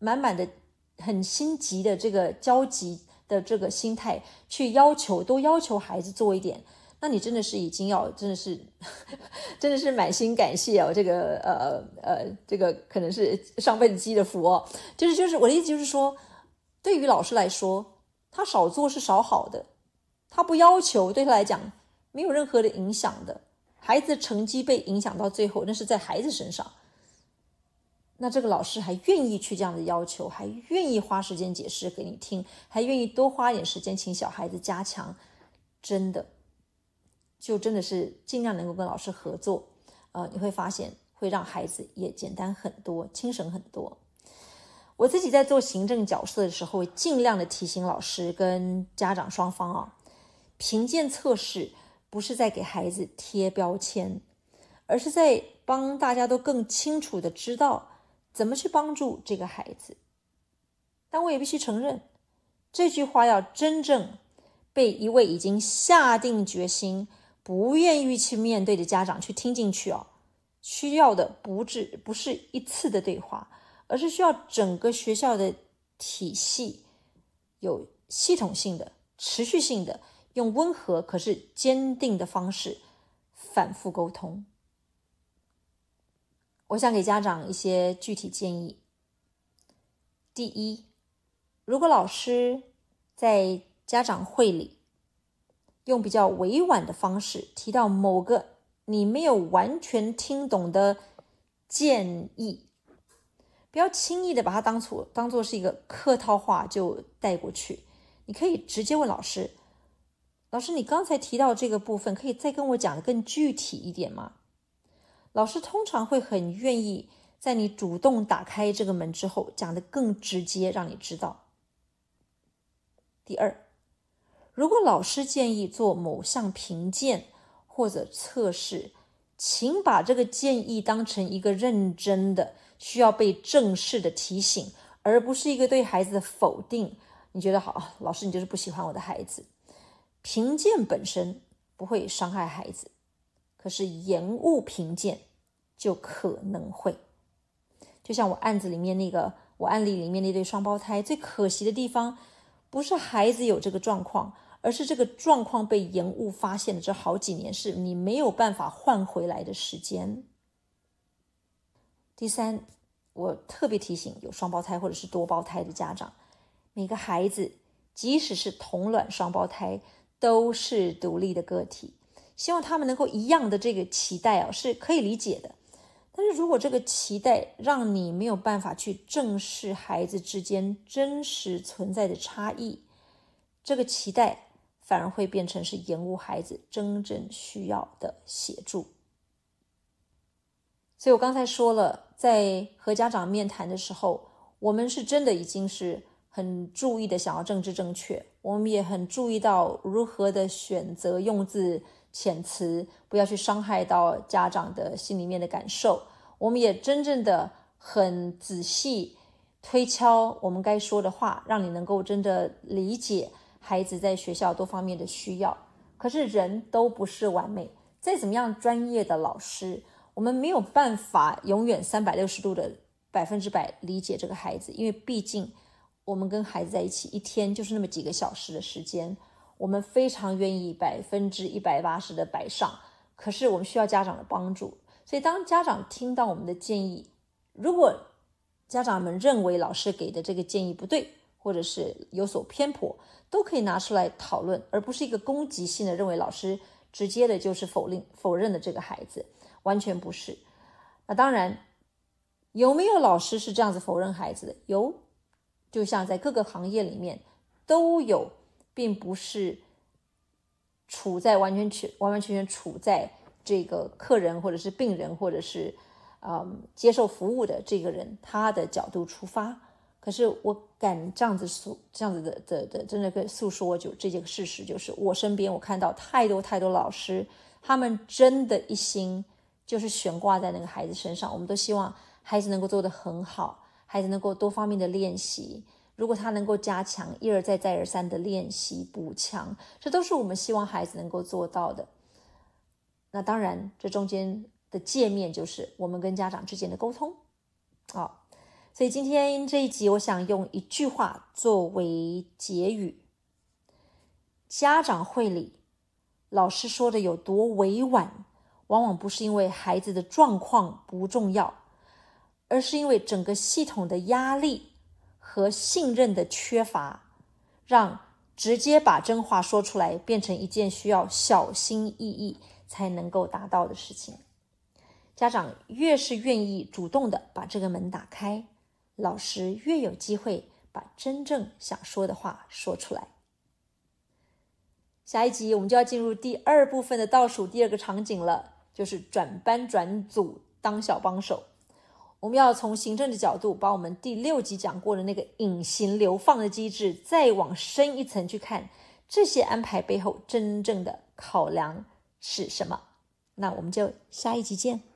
满满的很心急的这个焦急的这个心态去多要求孩子做一点，那你真的是已经要真的是满心感谢哦，这个可能是上辈子积的福哦。就是我的意思就是说，对于老师来说，他少做是少好的，他不要求对他来讲没有任何的影响的，孩子的成绩被影响到最后，那是在孩子身上。那这个老师还愿意去这样的要求，还愿意花时间解释给你听，还愿意多花一点时间请小孩子加强，真的是尽量能够跟老师合作，你会发现会让孩子也简单很多，轻省很多。我自己在做行政角色的时候，会尽量的提醒老师跟家长双方评鉴测试不是在给孩子贴标签，而是在帮大家都更清楚的知道怎么去帮助这个孩子。但我也必须承认，这句话要真正被一位已经下定决心不愿意去面对的家长去听进去需要的不是一次的对话，而是需要整个学校的体系有系统性的、持续性的，用温和可是坚定的方式反复沟通。我想给家长一些具体建议。第一，如果老师在家长会里用比较委婉的方式提到某个你没有完全听懂的建议，不要轻易的把它当作是一个客套话就带过去。你可以直接问老师，老师你刚才提到这个部分可以再跟我讲的更具体一点吗？老师通常会很愿意在你主动打开这个门之后讲得更直接，让你知道。第二，如果老师建议做某项评鉴或者测试，请把这个建议当成一个认真的需要被正视的提醒，而不是一个对孩子的否定。你觉得好，老师你就是不喜欢我的孩子。评鉴本身不会伤害孩子，可是延误评鉴就可能会。就像我案例里面那对双胞胎，最可惜的地方不是孩子有这个状况，而是这个状况被延误发现的这好几年是你没有办法换回来的时间。第三，我特别提醒有双胞胎或者是多胞胎的家长，每个孩子即使是同卵双胞胎都是独立的个体，希望他们能够一样的这个期待是可以理解的。但是如果这个期待让你没有办法去正视孩子之间真实存在的差异，这个期待反而会变成是延误孩子真正需要的协助。所以我刚才说了，在和家长面谈的时候，我们是真的已经是很注意的想要政治正确，我们也很注意到如何的选择用字遣词，不要去伤害到家长的心里面的感受。我们也真正的很仔细推敲我们该说的话，让你能够真的理解孩子在学校多方面的需要。可是人都不是完美，再怎么样专业的老师，我们没有办法永远360度的100%理解这个孩子，因为毕竟我们跟孩子在一起一天就是那么几个小时的时间，我们非常愿意180%的摆上，可是我们需要家长的帮助。所以当家长听到我们的建议，如果家长们认为老师给的这个建议不对，或者是有所偏颇，都可以拿出来讨论，而不是一个攻击性的认为老师直接的就是否认的这个孩子，完全不是。那当然，有没有老师是这样子否认孩子的？有，就像在各个行业里面都有，并不是完完全全处在这个客人或者是病人或者是接受服务的这个人他的角度出发。可是我敢这样子的真的可以诉说，就这件事实，就是我身边我看到太多老师，他们真的一心就是悬挂在那个孩子身上。我们都希望孩子能够做得很好，孩子能够多方面的练习，如果他能够加强一而再再而三的练习补强，这都是我们希望孩子能够做到的。那当然这中间的界面就是我们跟家长之间的沟通所以今天这一集我想用一句话作为结语。家长会里老师说的有多委婉，往往不是因为孩子的状况不重要，而是因为整个系统的压力和信任的缺乏，让直接把真话说出来变成一件需要小心翼翼才能够达到的事情。家长越是愿意主动的把这个门打开，老师越有机会把真正想说的话说出来。下一集我们就要进入第2部分的倒数第2个场景了，就是转班转组当小帮手。我们要从行政的角度把我们第6集讲过的那个隐形流放的机制再往深一层去看，这些安排背后真正的考量是什么。那我们就下一集见。